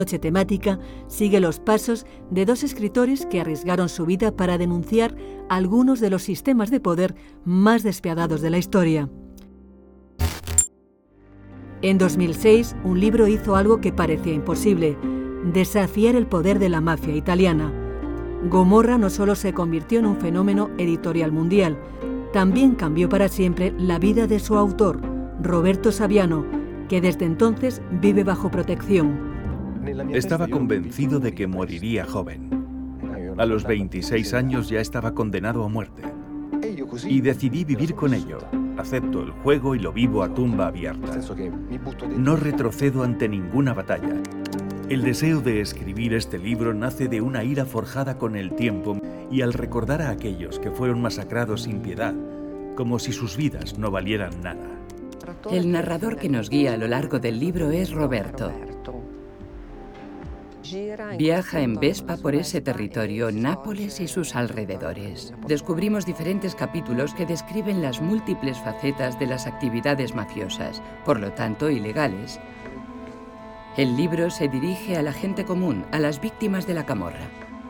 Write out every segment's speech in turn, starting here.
Noche temática sigue los pasos de dos escritores que arriesgaron su vida para denunciar algunos de los sistemas de poder más despiadados de la historia. En 2006, un libro hizo algo que parecía imposible: desafiar el poder de la mafia italiana. Gomorra no solo se convirtió en un fenómeno editorial mundial, también cambió para siempre la vida de su autor, Roberto Saviano, que desde entonces vive bajo protección. Estaba convencido de que moriría joven. A los 26 años ya estaba condenado a muerte. Y decidí vivir con ello. Acepto el juego y lo vivo a tumba abierta. No retrocedo ante ninguna batalla. El deseo de escribir este libro nace de una ira forjada con el tiempo y al recordar a aquellos que fueron masacrados sin piedad, como si sus vidas no valieran nada. El narrador que nos guía a lo largo del libro es Roberto. Viaja en Vespa por ese territorio, Nápoles y sus alrededores. Descubrimos diferentes capítulos que describen las múltiples facetas de las actividades mafiosas, por lo tanto ilegales. El libro se dirige a la gente común, a las víctimas de la camorra.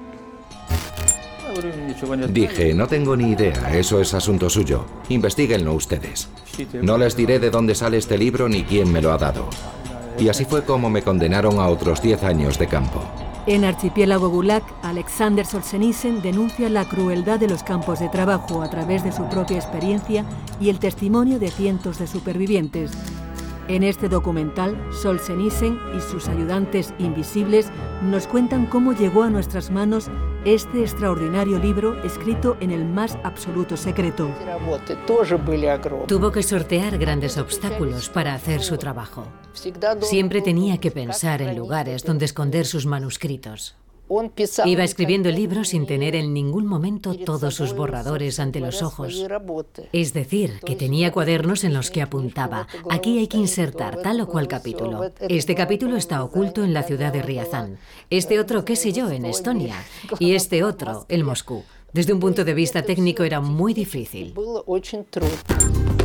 Dije, no tengo ni idea, eso es asunto suyo. Investíguenlo ustedes. No les diré de dónde sale este libro ni quién me lo ha dado. Y así fue como me condenaron a otros 10 años de campo. En Archipiélago Gulag, Alexander Solzhenitsyn denuncia la crueldad de los campos de trabajo a través de su propia experiencia y el testimonio de cientos de supervivientes. En este documental, Solzhenitsyn y sus ayudantes invisibles nos cuentan cómo llegó a nuestras manos este extraordinario libro escrito en el más absoluto secreto. Tuvo que sortear grandes obstáculos para hacer su trabajo. Siempre tenía que pensar en lugares donde esconder sus manuscritos. Iba escribiendo el libro sin tener en ningún momento todos sus borradores ante los ojos. Es decir, que tenía cuadernos en los que apuntaba: aquí hay que insertar tal o cual capítulo. Este capítulo está oculto en la ciudad de Riazán. Este otro, qué sé yo, en Estonia. Y este otro, en Moscú. Desde un punto de vista técnico era muy difícil.